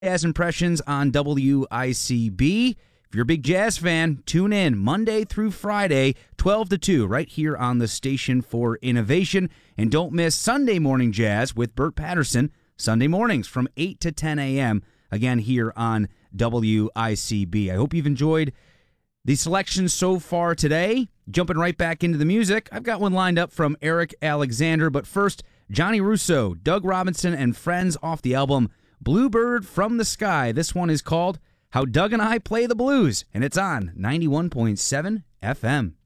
Jazz Impressions on WICB. If you're a big jazz fan, tune in Monday through Friday, 12 to 2, right here on the Station for Innovation. And don't miss Sunday Morning Jazz with Bert Patterson, Sunday mornings from 8 to 10 a.m., again here on WICB. I hope you've enjoyed the selections so far today. Jumping right back into the music, I've got one lined up from Eric Alexander, but first, Johnny Russo, Doug Robinson, and friends off the album Bluebird from the Sky. This one is called How Doug and I Play the Blues, and it's on 91.7 FM.